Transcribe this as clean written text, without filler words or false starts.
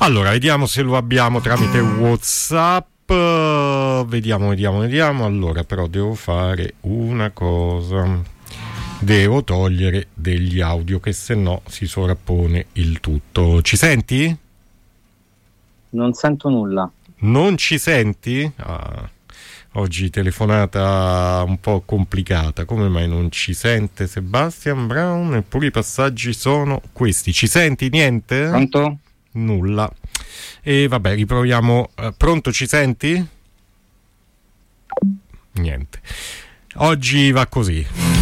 Allora, vediamo se lo abbiamo tramite WhatsApp. Vediamo. Allora, però devo fare una cosa. Devo togliere degli audio che se no si sovrappone il tutto. Ci senti? Non sento nulla. Non ci senti? Oggi telefonata un po' complicata. Come mai non ci sente Sebastian Brown? Eppure i passaggi sono questi. Ci senti? Niente? Pronto? Nulla. E vabbè, riproviamo. Pronto, ci senti? Niente. Oggi va così.